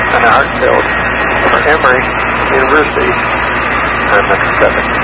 an art field for Emory University on the 7.